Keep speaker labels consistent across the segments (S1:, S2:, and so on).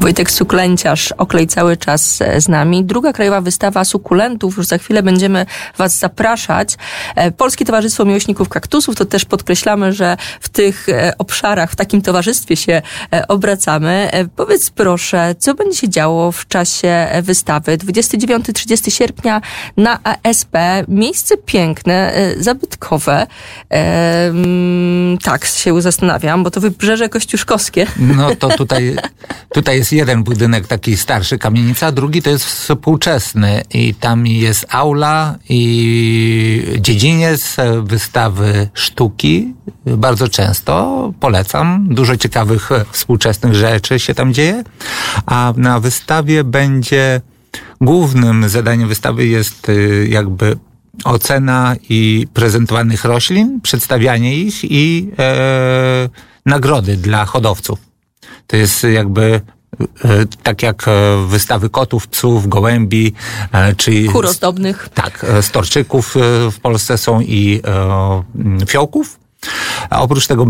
S1: Wojtek Sukulenciarz, Oklej cały czas z nami. Druga krajowa wystawa sukulentów, już za chwilę będziemy Was zapraszać. Polskie Towarzystwo Miłośników Kaktusów, to też podkreślamy, że w tych obszarach, w takim towarzystwie się obracamy. Powiedz proszę, co będzie się działo w czasie wystawy 29-30 sierpnia na ASP. Miejsce piękne, zabytkowe. Tak się zastanawiam, bo to Wybrzeże Kościuszkowskie.
S2: No to tutaj jest jeden budynek taki starszy, kamienica, a drugi to jest współczesny i tam jest aula i dziedziniec, wystawy sztuki. Bardzo często polecam. Dużo ciekawych współczesnych rzeczy się tam dzieje. A na wystawie głównym zadaniem wystawy jest jakby ocena i prezentowanych roślin, przedstawianie ich i nagrody dla hodowców. To jest jakby tak jak wystawy kotów, psów, gołębi, czy
S1: kur ozdobnych.
S2: Tak, storczyków w Polsce są i fiołków. A oprócz tego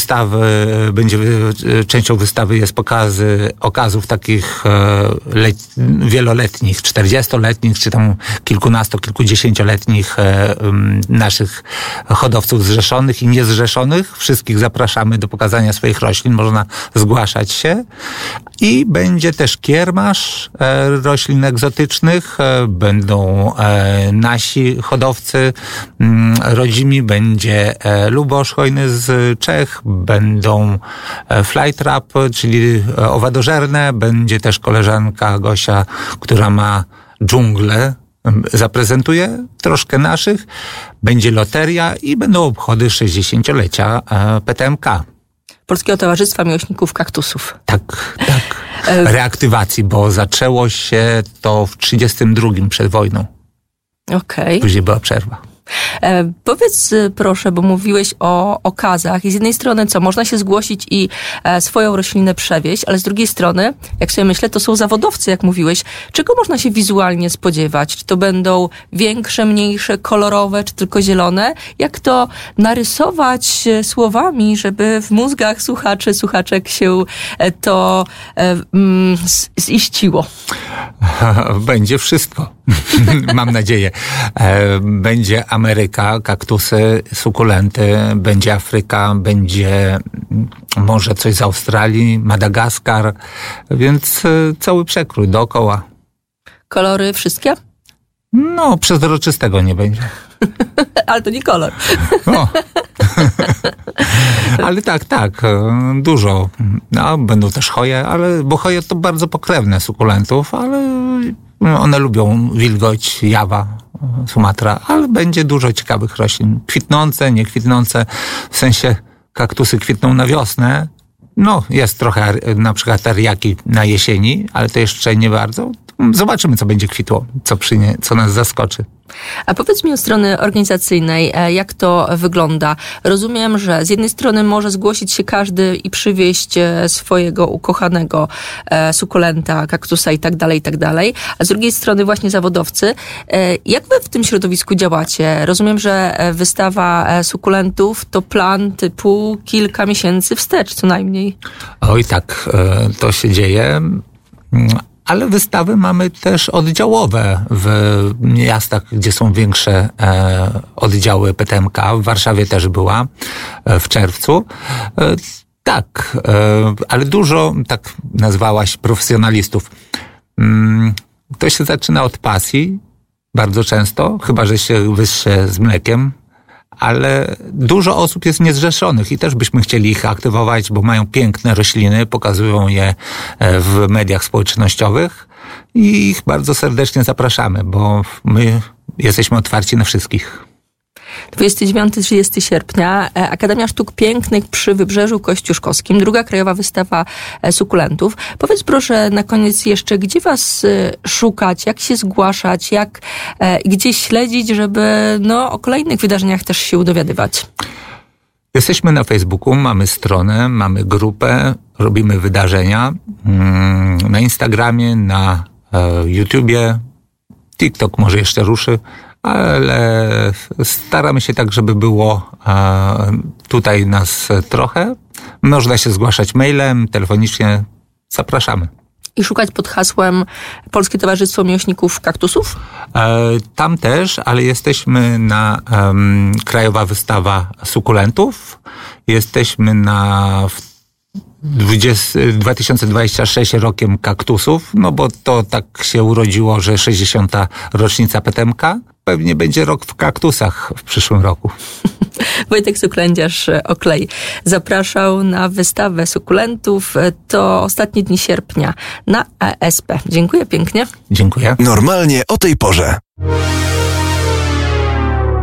S2: częścią wystawy jest okazów takich wieloletnich, 40-letnich, czy tam kilkudziesięcioletnich naszych hodowców zrzeszonych i niezrzeszonych. Wszystkich zapraszamy do pokazania swoich roślin, można zgłaszać się. I będzie też kiermasz roślin egzotycznych, będą nasi hodowcy rodzimi, będzie lubosz hojny z Czech, będą flytrap, czyli owadożerne, będzie też koleżanka Gosia, która ma dżunglę, zaprezentuje troszkę naszych, będzie loteria i będą obchody 60-lecia PTMK.
S1: Polskiego Towarzystwa Miłośników Kaktusów.
S2: Tak. Reaktywacji, bo zaczęło się to w 32 przed wojną.
S1: Okej.
S2: Później była przerwa.
S1: Powiedz proszę, bo mówiłeś o okazach i z jednej strony można się zgłosić i swoją roślinę przewieźć, ale z drugiej strony, jak sobie myślę, to są zawodowcy, jak mówiłeś. Czego można się wizualnie spodziewać? Czy to będą większe, mniejsze, kolorowe, czy tylko zielone? Jak to narysować słowami, żeby w mózgach słuchaczek się to ziściło?
S2: Będzie wszystko. Mam nadzieję. Będzie Ameryka, kaktusy, sukulenty, będzie Afryka, będzie może coś z Australii, Madagaskar, więc cały przekrój dookoła.
S1: Kolory wszystkie?
S2: No, przezroczystego nie będzie.
S1: Ale to nie kolor.
S2: O. Ale tak, dużo. No, będą też choje, bo choje to bardzo pokrewne sukulentów, ale one lubią wilgoć, jawa, Sumatra, ale będzie dużo ciekawych roślin. Kwitnące, niekwitnące, w sensie kaktusy kwitną na wiosnę. No, jest trochę na przykład teriaki na jesieni, ale to jeszcze nie bardzo. Zobaczymy, co będzie kwitło, co nas zaskoczy.
S1: A powiedz mi od strony organizacyjnej, jak to wygląda? Rozumiem, że z jednej strony może zgłosić się każdy i przywieźć swojego ukochanego sukulenta, kaktusa i tak dalej, a z drugiej strony właśnie zawodowcy. Jak wy w tym środowisku działacie? Rozumiem, że wystawa sukulentów to plan typu kilka miesięcy wstecz co najmniej.
S2: Oj tak, to się dzieje. Ale wystawy mamy też oddziałowe w miastach, gdzie są większe oddziały PTMK. W Warszawie też była w czerwcu. Tak, ale dużo, tak nazwałaś, profesjonalistów. To się zaczyna od pasji, bardzo często, chyba że się wyższe z mlekiem. Ale dużo osób jest niezrzeszonych i też byśmy chcieli ich aktywować, bo mają piękne rośliny, pokazują je w mediach społecznościowych i ich bardzo serdecznie zapraszamy, bo my jesteśmy otwarci na wszystkich.
S1: 29-30 sierpnia, Akademia Sztuk Pięknych przy Wybrzeżu Kościuszkowskim, druga krajowa wystawa sukulentów. Powiedz proszę na koniec jeszcze, gdzie was szukać, jak się zgłaszać, gdzie śledzić, żeby o kolejnych wydarzeniach też się dowiadywać?
S2: Jesteśmy na Facebooku, mamy stronę, mamy grupę, robimy wydarzenia na Instagramie, na YouTubie, TikTok może jeszcze ruszy, ale staramy się tak, żeby było tutaj nas trochę. Można się zgłaszać mailem, telefonicznie. Zapraszamy.
S1: I szukać pod hasłem Polskie Towarzystwo Miłośników Kaktusów?
S2: Tam też, ale jesteśmy na Krajowa Wystawa Sukulentów. Jesteśmy na 2026 rokiem kaktusów, no bo to tak się urodziło, że 60. rocznica PTMK. Pewnie będzie rok w kaktusach w przyszłym roku.
S1: Wojtek Suklędziarz, Oklej, zapraszał na wystawę sukulentów. To ostatnie dni sierpnia na ESP. Dziękuję pięknie.
S2: Dziękuję.
S3: Normalnie o tej porze.